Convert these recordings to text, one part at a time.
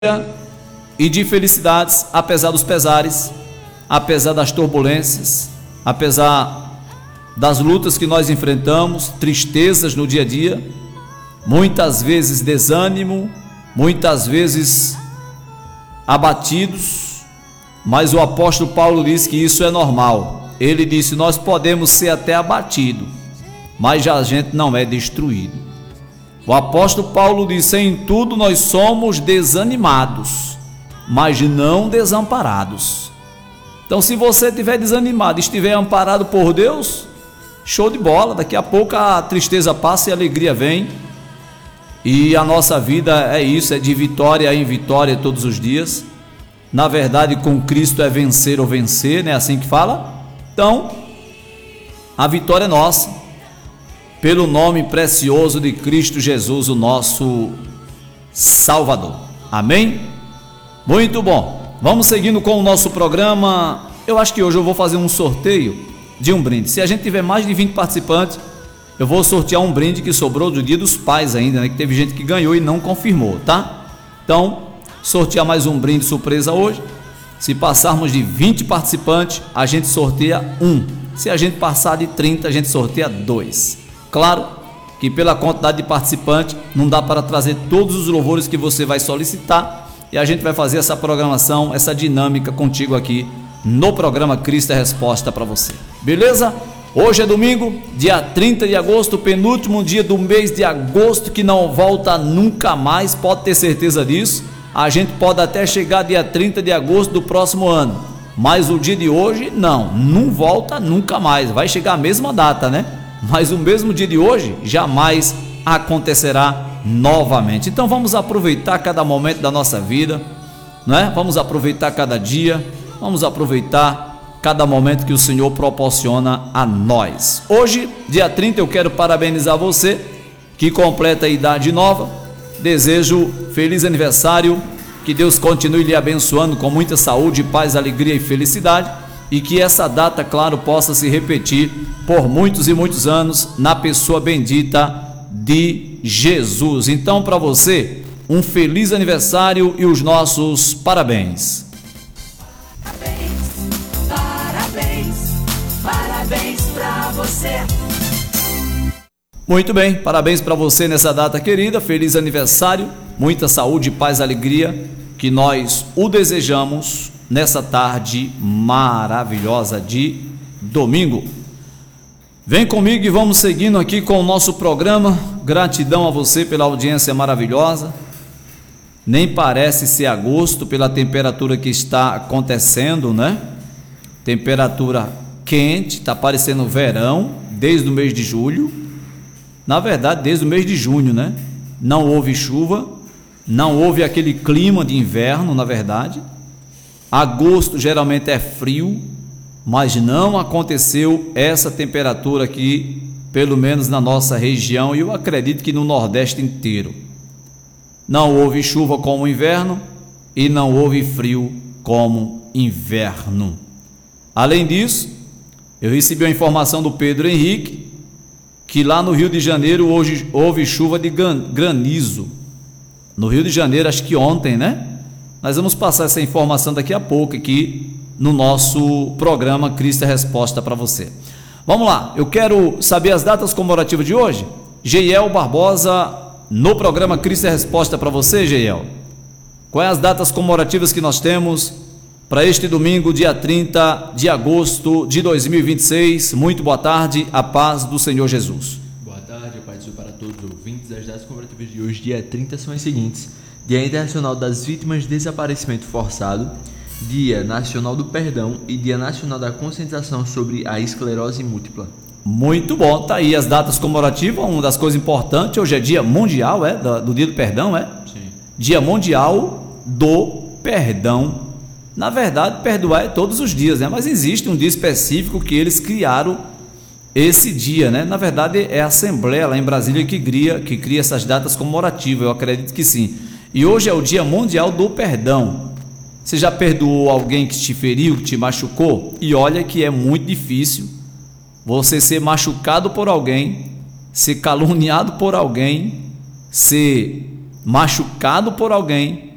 e de felicidades, apesar dos pesares, apesar das turbulências, apesar das lutas que nós enfrentamos, tristezas no dia a dia, muitas vezes desânimo, muitas vezes abatidos, mas o apóstolo Paulo diz que isso é normal. Ele disse: nós podemos ser até abatidos, mas já a gente não é destruído. O apóstolo Paulo disse: em tudo nós somos desanimados, mas não desamparados. Então, se você estiver desanimado e estiver amparado por Deus, show de bola, daqui a pouco a tristeza passa e a alegria vem. E a nossa vida é isso, é de vitória em vitória todos os dias. Na verdade, com Cristo é vencer ou vencer, não é assim que fala? Então, a vitória é nossa, pelo nome precioso de Cristo Jesus, o nosso Salvador. Amém? Muito bom. Vamos seguindo com o nosso programa. Eu acho que hoje eu vou fazer um sorteio de um brinde. Se a gente tiver mais de 20 participantes, eu vou sortear um brinde que sobrou do Dia dos Pais ainda, né? Que teve gente que ganhou e não confirmou, tá? Então, sortear mais um brinde surpresa hoje. Se passarmos de 20 participantes, a gente sorteia um. Se a gente passar de 30, a gente sorteia 2. Claro que pela quantidade de participantes não dá para trazer todos os louvores que você vai solicitar, e a gente vai fazer essa programação, essa dinâmica contigo aqui no programa Cristo é Resposta para você. Beleza? Hoje é domingo, dia 30 de agosto, penúltimo dia do mês de agosto, que não volta nunca mais, pode ter certeza disso. A gente pode até chegar dia 30 de agosto do próximo ano, mas o dia de hoje não volta nunca mais. Vai chegar a mesma data, né? Mas o mesmo dia de hoje jamais acontecerá novamente. Então vamos aproveitar cada momento da nossa vida, não é? Vamos aproveitar cada dia, vamos aproveitar cada momento que o Senhor proporciona a nós. Hoje, dia 30, eu quero parabenizar você que completa a idade nova. Desejo feliz aniversário, que Deus continue lhe abençoando com muita saúde, paz, alegria e felicidade, e que essa data, claro, possa se repetir por muitos e muitos anos na pessoa bendita de Jesus. Então, para você, um feliz aniversário e os nossos parabéns. Parabéns para você. Muito bem, parabéns para você nessa data querida, feliz aniversário, muita saúde, paz, alegria, que nós o desejamos nessa tarde maravilhosa de domingo. Vem comigo e vamos seguindo aqui com o nosso programa. Gratidão a você pela audiência maravilhosa. Nem parece ser agosto pela temperatura que está acontecendo, né? Temperatura quente, está parecendo verão desde o mês de julho. Na verdade, desde o mês de junho, né? Não houve chuva, não houve aquele clima de inverno, na verdade. Agosto geralmente é frio, mas não aconteceu essa temperatura aqui, pelo menos na nossa região, e eu acredito que no Nordeste inteiro. Não houve chuva como inverno e não houve frio como inverno. Além disso, eu recebi a informação do Pedro Henrique que lá no Rio de Janeiro hoje houve chuva de granizo. No Rio de Janeiro, acho que ontem, né? Nós vamos passar essa informação daqui a pouco aqui no nosso programa Cristo é Resposta para você. Vamos lá, eu quero saber as datas comemorativas de hoje. Geiel Barbosa, no programa Cristo é Resposta para você, Geiel. Quais as datas comemorativas que nós temos para este domingo, dia 30 de agosto de 2026? Muito boa tarde, a paz do Senhor Jesus. Boa tarde, a paz do Senhor para todos os ouvintes. As datas comemorativas de hoje, dia 30, são as seguintes: Dia Internacional das Vítimas de Desaparecimento Forçado, Dia Nacional do Perdão e Dia Nacional da Conscientização sobre a Esclerose Múltipla. Muito bom, tá aí as datas comemorativas. Uma das coisas importantes, hoje é dia mundial, do Dia do Perdão, Sim. Dia Mundial do Perdão. Na verdade, perdoar é todos os dias, né? Mas existe um dia específico que eles criaram esse dia, né? Na verdade, é a Assembleia lá em Brasília que cria essas datas comemorativas, eu acredito que sim. E hoje é o Dia Mundial do Perdão. Você já perdoou alguém que te feriu, que te machucou? E olha que é muito difícil você ser machucado por alguém, ser caluniado por alguém, ser machucado por alguém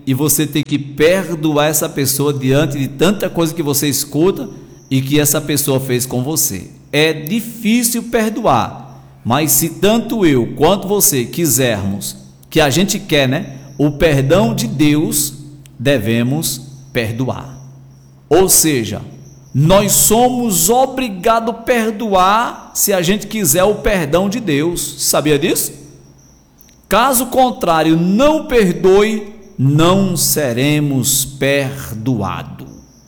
e você tem que perdoar essa pessoa diante de tanta coisa que você escuta e que essa pessoa fez com você. É difícil perdoar, mas se tanto eu quanto você quisermos, que a gente quer, né, o perdão de Deus, devemos perdoar. Ou seja, nós somos obrigados a perdoar se a gente quiser o perdão de Deus. Sabia disso? Caso contrário, não perdoe, não seremos perdoados.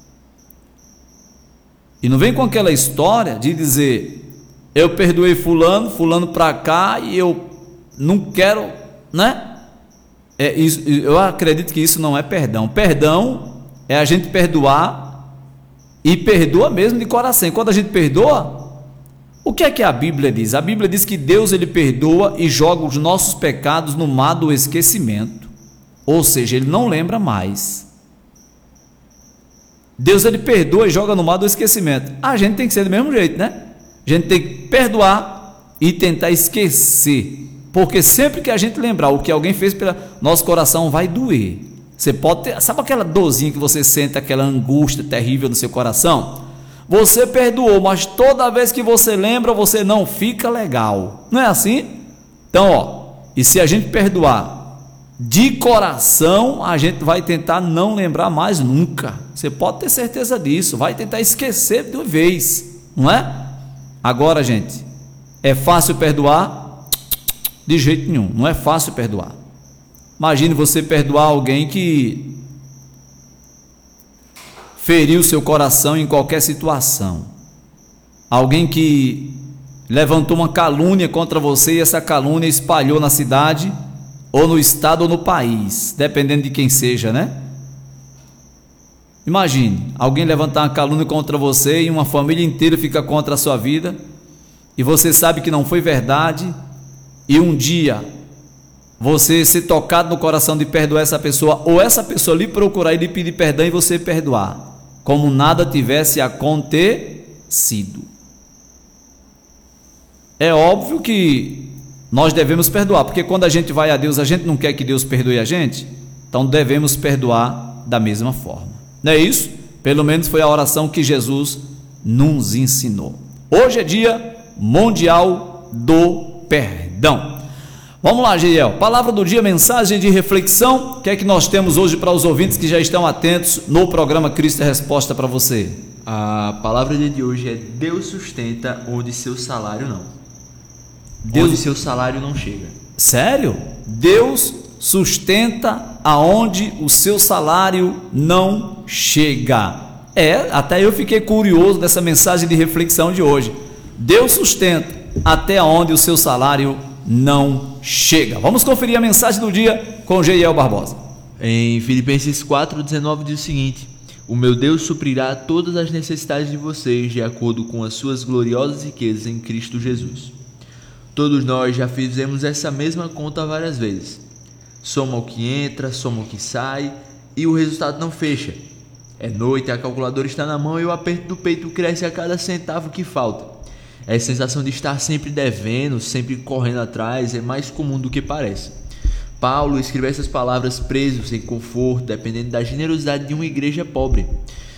E não vem com aquela história de dizer, eu perdoei fulano para cá e eu não quero, né? Eu acredito que isso não é perdão. Perdão é a gente perdoar e perdoa mesmo de coração. Quando a gente perdoa, o que é que a Bíblia diz? A Bíblia diz que Deus ele perdoa e joga os nossos pecados no mar do esquecimento. Ou seja, ele não lembra mais. Deus ele perdoa e joga no mar do esquecimento. A gente tem que ser do mesmo jeito, né? A gente tem que perdoar e tentar esquecer. Porque sempre que a gente lembrar o que alguém fez, nosso coração vai doer. Você pode ter, sabe aquela dorzinha que você sente, aquela angústia terrível no seu coração? Você perdoou, mas toda vez que você lembra, você não fica legal. Não é assim? Então, e se a gente perdoar de coração, a gente vai tentar não lembrar mais nunca. Você pode ter certeza disso. Vai tentar esquecer de uma vez, não é? Agora, gente, é fácil perdoar? De jeito nenhum, não é fácil perdoar. Imagine você perdoar alguém que feriu seu coração em qualquer situação. Alguém que levantou uma calúnia contra você e essa calúnia espalhou na cidade, ou no estado ou no país, dependendo de quem seja, né? Imagine, alguém levantar uma calúnia contra você e uma família inteira fica contra a sua vida, e você sabe que não foi verdade, e um dia você ser tocado no coração de perdoar essa pessoa, ou essa pessoa lhe procurar e lhe pedir perdão e você perdoar, como nada tivesse acontecido. É óbvio que nós devemos perdoar, porque quando a gente vai a Deus, a gente não quer que Deus perdoe a gente, então devemos perdoar da mesma forma. Não é isso? Pelo menos foi a oração que Jesus nos ensinou. Hoje é dia mundial do perdão. Vamos lá, Giel. Palavra do dia, mensagem de reflexão. O que é que nós temos hoje para os ouvintes que já estão atentos no programa Cristo é Resposta para você? A palavra de hoje é: Deus sustenta onde seu salário não. Onde seu salário não chega. Sério? Deus sustenta aonde o seu salário não chega. Até eu fiquei curioso dessa mensagem de reflexão de hoje. Deus sustenta até onde o seu salário não chega. Vamos conferir a mensagem do dia com Giel Barbosa. Em Filipenses 4,19 diz o seguinte: o meu Deus suprirá todas as necessidades de vocês de acordo com as suas gloriosas riquezas em Cristo Jesus. Todos nós já fizemos essa mesma conta várias vezes. Soma o que entra, soma o que sai e o resultado não fecha. É noite, a calculadora está na mão e o aperto do peito cresce a cada centavo que falta. A sensação de estar sempre devendo, sempre correndo atrás é mais comum do que parece. Paulo escreveu essas palavras preso, sem conforto, dependendo da generosidade de uma igreja pobre.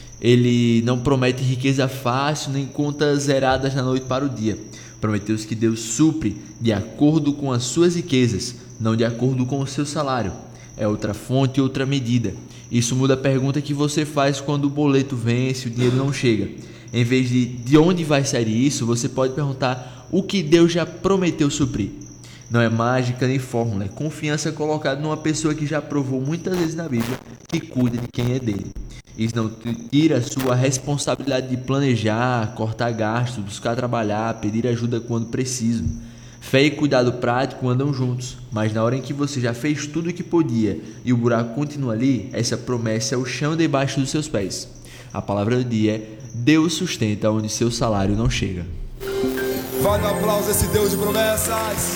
Ele não promete riqueza fácil, nem contas zeradas na noite para o dia. Prometeu que Deus supre de acordo com as suas riquezas, não de acordo com o seu salário. É outra fonte, outra medida. Isso muda a pergunta que você faz quando o boleto vence e o dinheiro não chega. Em vez de onde vai sair isso, você pode perguntar o que Deus já prometeu suprir. Não é mágica nem fórmula, é confiança colocada numa pessoa que já provou muitas vezes na Bíblia que cuida de quem é dele. Isso não tira a sua responsabilidade de planejar, cortar gastos, buscar trabalhar, pedir ajuda quando preciso. Fé e cuidado prático andam juntos, mas na hora em que você já fez tudo o que podia e o buraco continua ali, essa promessa é o chão debaixo dos seus pés. A palavra do dia é: Deus sustenta onde seu salário não chega. Vai dar aplauso a esse Deus de promessas.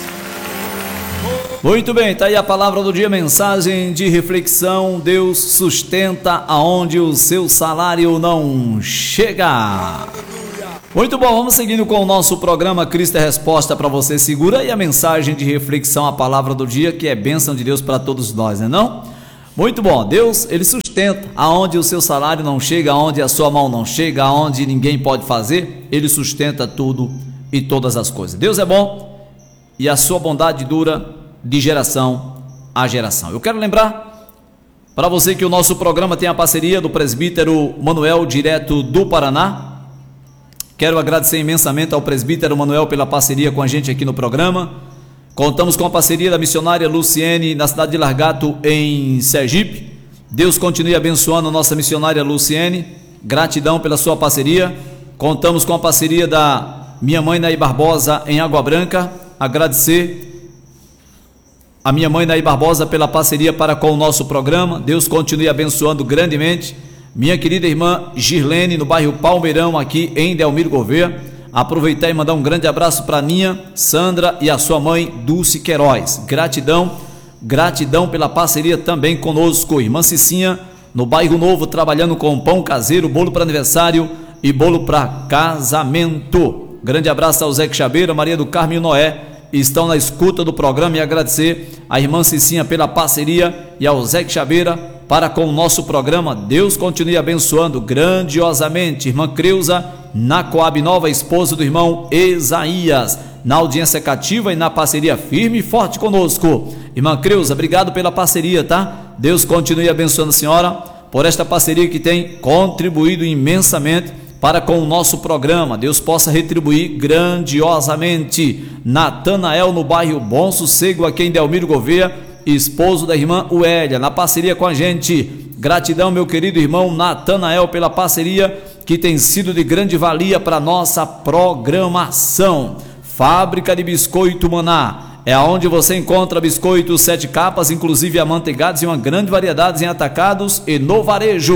Muito bem, está aí a palavra do dia, mensagem de reflexão. Deus sustenta aonde o seu salário não chega. Muito bom, vamos seguindo com o nosso programa Cristo é Resposta para você. Segura aí a mensagem de reflexão, a palavra do dia, que é bênção de Deus para todos nós, não é não? Muito bom, Deus, ele sustenta aonde o seu salário não chega, aonde a sua mão não chega, aonde ninguém pode fazer, ele sustenta tudo e todas as coisas. Deus é bom e a sua bondade dura de geração a geração. Eu quero lembrar para você que o nosso programa tem a parceria do presbítero Manuel, direto do Paraná. Quero agradecer imensamente ao presbítero Manuel pela parceria com a gente aqui no programa. Contamos com a parceria da missionária Luciene na cidade de Largato, em Sergipe. Deus continue abençoando a nossa missionária Luciene. Gratidão pela sua parceria. Contamos com a parceria da minha mãe Naí Barbosa em Água Branca. Agradecer a minha mãe Naí Barbosa pela parceria para com o nosso programa. Deus continue abençoando grandemente. Minha querida irmã Girlene, no bairro Palmeirão, aqui em Delmiro Gouveia. Aproveitar e mandar um grande abraço para Ninha, Sandra e a sua mãe Dulce Queiroz. Gratidão, gratidão pela parceria também conosco. Irmã Cicinha, no bairro Novo, trabalhando com pão caseiro, bolo para aniversário e bolo para casamento. Grande abraço ao Zé Chabeira, Maria do Carmo e Noé, estão na escuta do programa, e agradecer a irmã Cicinha pela parceria e ao Zé Chabeira para com o nosso programa. Deus continue abençoando grandiosamente. Irmã Creuza, na Coab Nova, esposa do irmão Isaías, na audiência cativa e na parceria firme e forte conosco. Irmã Creuza, obrigado pela parceria, tá? Deus continue abençoando a senhora por esta parceria que tem contribuído imensamente para com o nosso programa. Deus possa retribuir grandiosamente. Natanael, no bairro Bom Sossego, aqui em Delmiro Gouveia, esposo da irmã Uélia, na parceria com a gente. Gratidão, meu querido irmão Natanael, pela parceria que tem sido de grande valia para nossa programação. Fábrica de Biscoito Maná, é onde você encontra biscoitos 7 capas, inclusive amanteigados, e uma grande variedade em atacados e no varejo.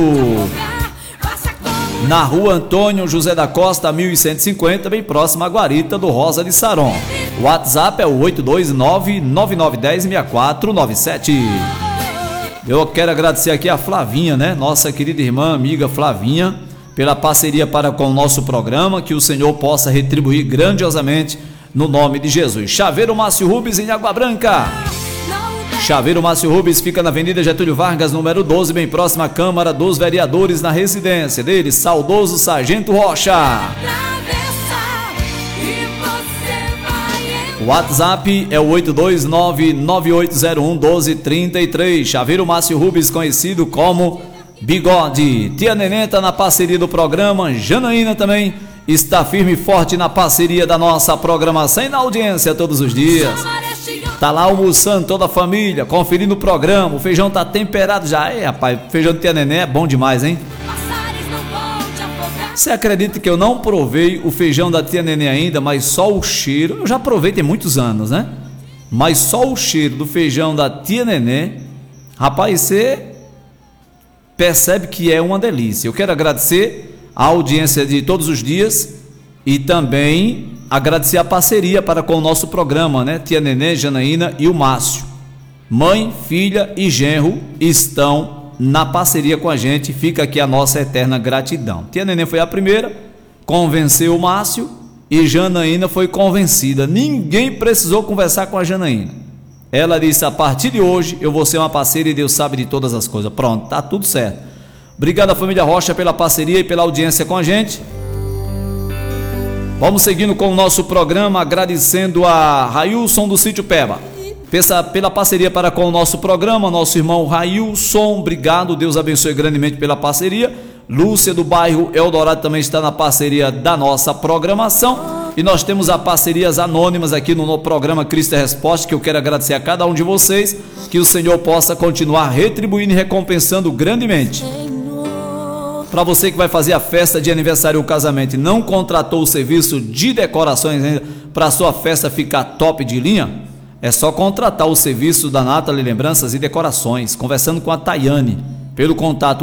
Na rua Antônio José da Costa, 1150, bem próximo à guarita do Rosa de Saron. O WhatsApp é o 829-9910-6497. Eu quero agradecer aqui a Flavinha, né? Nossa querida irmã, amiga Flavinha, pela parceria para com o nosso programa, que o Senhor possa retribuir grandiosamente no nome de Jesus. Chaveiro Márcio Rubens, em Água Branca. Chaveiro Márcio Rubens fica na Avenida Getúlio Vargas, número 12, bem próximo à Câmara dos Vereadores, na residência dele, saudoso Sargento Rocha. O WhatsApp é o 829-9801-1233. Chaveiro Márcio Rubens, conhecido como Bigode. Tia Nenê tá na parceria do programa. Janaína também está firme e forte na parceria da nossa programação e na audiência todos os dias. Tá lá almoçando toda a família, conferindo o programa. O feijão tá temperado já. Rapaz, feijão de Tia Nenê é bom demais, hein? Você acredita que eu não provei o feijão da Tia Nenê ainda, mas só o cheiro, eu já provei tem muitos anos, né? Mas só o cheiro do feijão da Tia Nenê, rapaz, você percebe que é uma delícia. Eu quero agradecer a audiência de todos os dias e também agradecer a parceria para com o nosso programa, né? Tia Nenê, Janaína e o Márcio. Mãe, filha e genro estão na parceria com a gente. Fica aqui a nossa eterna gratidão. Tia Nenê foi a primeira, convenceu o Márcio, e Janaína foi convencida. Ninguém precisou conversar com a Janaína. Ela disse: a partir de hoje eu vou ser uma parceira e Deus sabe de todas as coisas. Pronto, tá tudo certo. Obrigado à família Rocha pela parceria e pela audiência com a gente. Vamos seguindo com o nosso programa, agradecendo a Railson do Sítio Peba pela parceria para com o nosso programa. Nosso irmão Railson, obrigado, Deus abençoe grandemente pela parceria. Lúcia do bairro Eldorado também está na parceria da nossa programação. E nós temos a parcerias anônimas aqui no programa Cristo é Resposta, que eu quero agradecer a cada um de vocês, que o Senhor possa continuar retribuindo e recompensando grandemente. Para você que vai fazer a festa de aniversário ou casamento e não contratou o serviço de decorações ainda para a sua festa ficar top de linha, é só contratar o serviço da Nathalie Lembranças e Decorações, conversando com a Tayane, pelo contato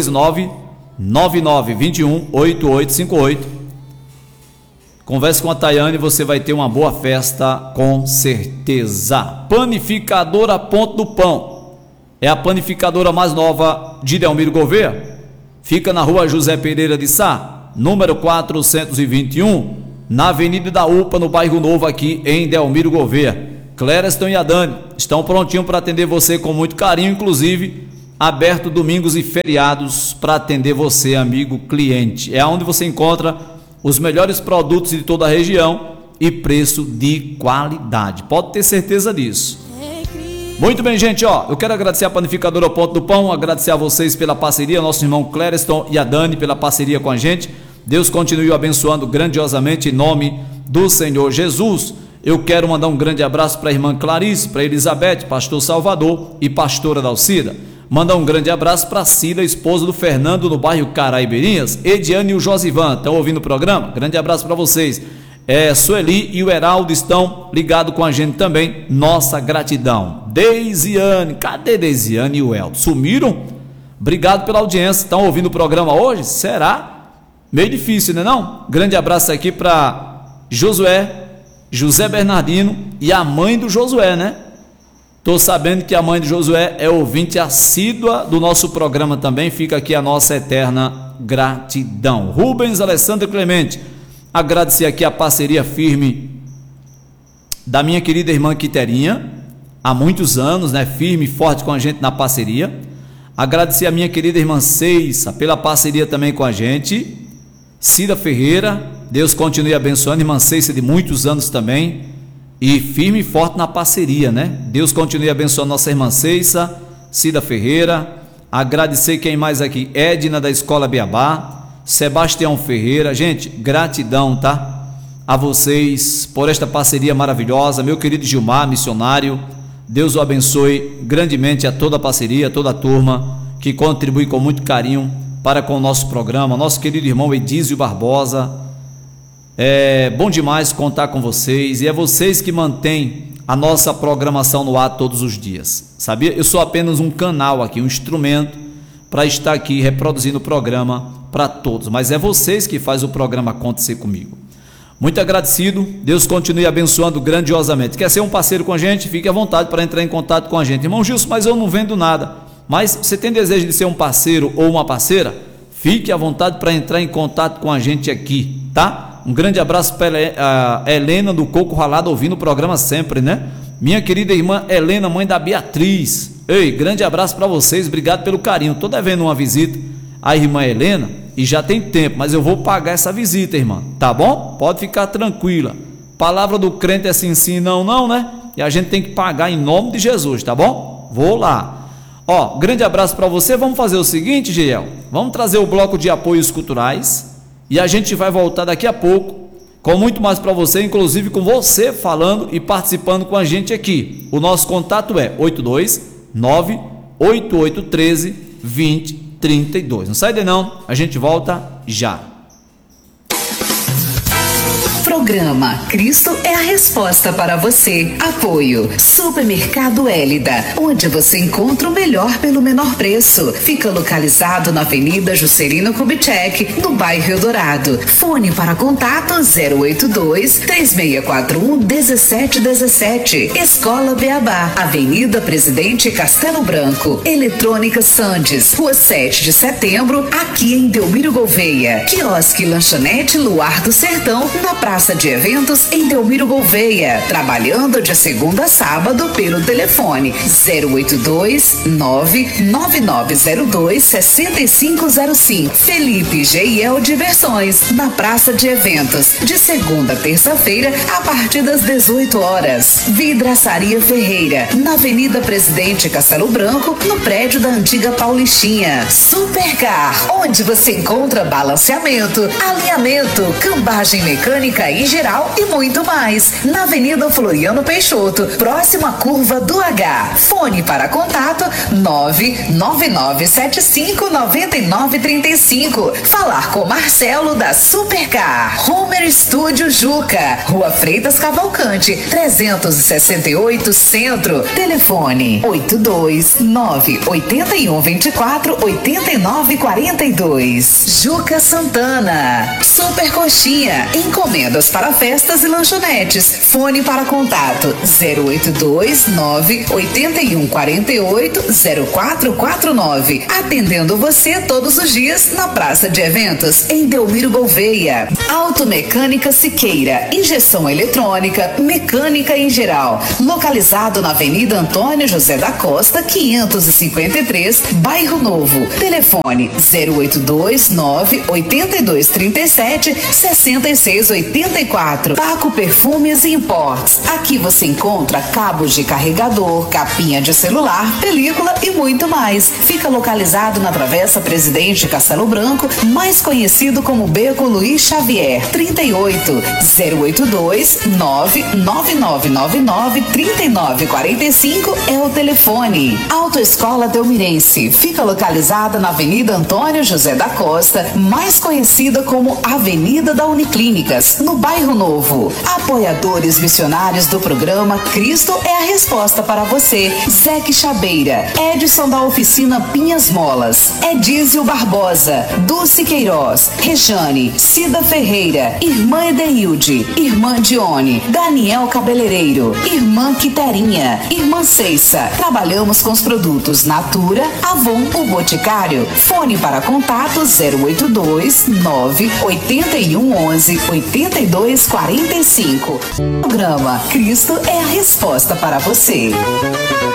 829-9921-8858. Converse com a Tayane e você vai ter uma boa festa, com certeza. Panificadora Ponto do Pão, é a panificadora mais nova de Delmiro Gouveia. Fica na rua José Pereira de Sá, número 421, na Avenida da UPA, no bairro Novo, aqui em Delmiro Gouveia. Clériston e a Dani estão prontinhos para atender você com muito carinho, inclusive aberto domingos e feriados para atender você, amigo cliente. É onde você encontra os melhores produtos de toda a região e preço de qualidade. Pode ter certeza disso. Muito bem, gente, eu quero agradecer a Panificadora Ponto do Pão, agradecer a vocês pela parceria, nosso irmão Clériston e a Dani pela parceria com a gente. Deus continue o abençoando grandiosamente em nome do Senhor Jesus. Eu quero mandar um grande abraço para a irmã Clarice, para Elizabeth, pastor Salvador e pastora Dalcida. Mandar um grande abraço para Cida, esposa do Fernando, no bairro Caraibeirinhas. Ediane e o Josivan estão ouvindo o programa? Grande abraço para vocês. Sueli e o Heraldo estão ligados com a gente também. Nossa gratidão. Deisiane, cadê Deisiane e o Eldo? Sumiram? Obrigado pela audiência. Estão ouvindo o programa hoje? Será? Meio difícil, né não? Grande abraço aqui para José Bernardino e a mãe do Josué, né? Estou sabendo que a mãe do Josué é ouvinte assídua do nosso programa também. Fica aqui a nossa eterna gratidão. Rubens Alessandro Clemente, agradecer aqui a parceria firme da minha querida irmã Quiterinha, há muitos anos, né? Firme e forte com a gente na parceria. Agradecer a minha querida irmã Ceissa pela parceria também com a gente. Cida Ferreira, Deus continue abençoando, irmã Ceissa de muitos anos também, e firme e forte na parceria, né? Deus continue abençoando nossa irmã Ceissa, Cida Ferreira. Agradecer quem mais aqui? Edna da Escola Beabá, Sebastião Ferreira. Gente, gratidão, tá? A vocês por esta parceria maravilhosa. Meu querido Gilmar, missionário, Deus o abençoe grandemente a toda a parceria, a toda a turma que contribui com muito carinho para com o nosso programa. Nosso querido irmão Edísio Barbosa, é bom demais contar com vocês, e é vocês que mantêm a nossa programação no ar todos os dias, sabia? Eu sou apenas um canal aqui, um instrumento para estar aqui reproduzindo o programa para todos, mas é vocês que fazem o programa acontecer comigo. Muito agradecido, Deus continue abençoando grandiosamente. Quer ser um parceiro com a gente? Fique à vontade para entrar em contato com a gente. Irmão Gilson, mas eu não vendo nada. Mas você tem desejo de ser um parceiro ou uma parceira? Fique à vontade para entrar em contato com a gente aqui, tá? Um grande abraço para a Helena do Coco Ralado, ouvindo o programa sempre, né? Minha querida irmã Helena, mãe da Beatriz. Ei, grande abraço para vocês, obrigado pelo carinho. Estou devendo uma visita à irmã Helena e já tem tempo, mas eu vou pagar essa visita, irmã, tá bom? Pode ficar tranquila. Palavra do crente é sim, sim, não, não, né? E a gente tem que pagar em nome de Jesus, tá bom? Vou lá. Grande abraço para você. Vamos fazer o seguinte, Giel, vamos trazer o bloco de apoios culturais e a gente vai voltar daqui a pouco com muito mais para você, inclusive com você falando e participando com a gente aqui. O nosso contato é 829-8813-2032. Não sai daí não, a gente volta já. Programa Cristo é a resposta para você. Apoio Supermercado Hélida, onde você encontra o melhor pelo menor preço. Fica localizado na Avenida Juscelino Kubitschek, no bairro Eldorado. Fone para contato 082-3641-1717. Escola Beabá, Avenida Presidente Castelo Branco. Eletrônica Sandes, Rua 7 de Setembro, aqui em Delmiro Gouveia. Quiosque Lanchonete Luar do Sertão, na Praça de Eventos em Delmiro Gouveia, trabalhando de segunda a sábado pelo telefone 082-99902-6505. Felipe Geiel Diversões, na Praça de Eventos, de segunda a terça-feira, a partir das 18 horas. Vidraçaria Ferreira, na Avenida Presidente Castelo Branco, no prédio da antiga Paulistinha. Supercar, onde você encontra balanceamento, alinhamento, cambagem mecânica em geral e muito mais. Na Avenida Floriano Peixoto, próxima à curva do H. Fone para contato 999759935. Falar com Marcelo da Supercar. Homer Studio Juca, Rua Freitas Cavalcante, 368 Centro. Telefone 829-8124-8942. Juca Santana. Super Coxinha, encomendas para festas e lanchonetes. Fone para contato 082-98148-0449. Atendendo você todos os dias na Praça de Eventos, em Delmiro Gouveia. Automecânica Siqueira, injeção eletrônica, mecânica em geral. Localizado na Avenida Antônio José da Costa, 553, Bairro Novo. Telefone 082-98237-6684. Paco Perfumes e Imports. Aqui você encontra cabos de carregador, capinha de celular, película e muito mais. Fica localizado na Travessa Presidente Castelo Branco, mais conhecido como Beco Luiz Xavier. 38-082-99999-3945 é o telefone. Autoescola Delmirense. Fica localizada na Avenida Antônio José da Costa, mais conhecida como Avenida da Uniclínicas, no Bairro Novo. Apoiadores missionários do programa Cristo é a Resposta para você. Zeque Chabeira, Edson da Oficina Pinhas Molas, Edísio Barbosa, Dulce Queiroz, Rejane, Cida Ferreira, Irmã Edeilde, Irmã Dione, Daniel Cabeleireiro, Irmã Quiterinha, Irmã Ceissa. Trabalhamos com os produtos Natura, Avon, o Boticário. Fone para contato 082-98111-8245. Programa Cristo é a Resposta para você.